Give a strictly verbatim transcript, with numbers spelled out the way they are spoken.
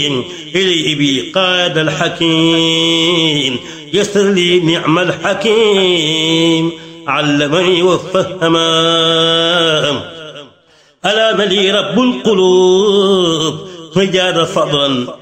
إلي بي قاد الحكيم يسر لي نعم الحكيم علمني وفهما ألام لي رب القلوب فجاد فضلا